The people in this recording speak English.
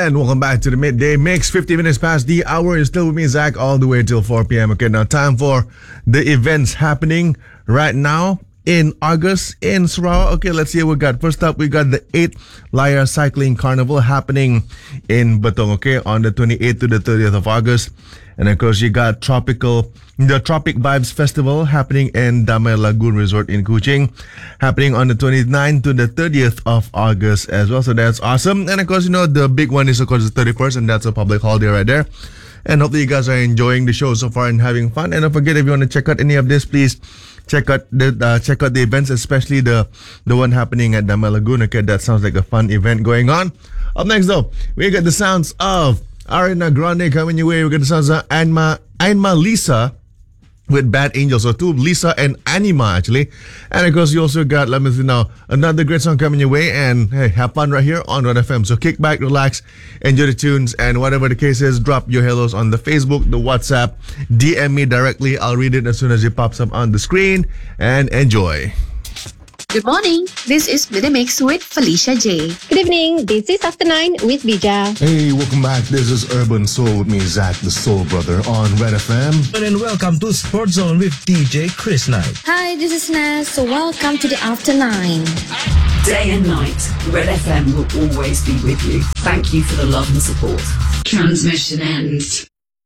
And welcome back to the Midday Mix. 50 minutes past the hour. You're still with me, Zach, all the way till 4 p.m. Okay, now time for the events happening right now in August in Sarawak. Okay, let's see what we got. First up, we got the 8th Layar Cycling Carnival happening in Betong, okay, on the 28th to the 30th of August. And of course, you got the Tropic Vibes Festival happening in Damai Lagoon Resort in Kuching, happening on the 29th to the 30th of August as well. So that's awesome. And of course, the big one is of course the 31st, and that's a public holiday right there. And hopefully you guys are enjoying the show so far and having fun. And don't forget, if you want to check out any of this, please check out the events, especially the one happening at Damai Lagoon. Okay, that sounds like a fun event going on. Up next though, we got the sounds of Ariana Grande coming your way. We got the sounds of Anma Lisa with Bad Angels. So two, Lisa and Anima actually. And of course you also got, let me see now, another great song coming your way. And hey, have fun right here on Red FM. So kick back, relax, enjoy the tunes, and whatever the case is, drop your hellos on the Facebook, the WhatsApp, DM me directly. I'll read it as soon as it pops up on the screen, and enjoy. Good morning. This is Midday Mix with Felicia J. Good evening. This is After 9 with Bija. Hey, welcome back. This is Urban Soul with me, Zach, the Soul Brother, on Red FM. And welcome to Sports Zone with DJ Chris Knight. Hi, this is Naz. So welcome to the After 9. Day and night, Red FM will always be with you. Thank you for the love and support. Transmission ends.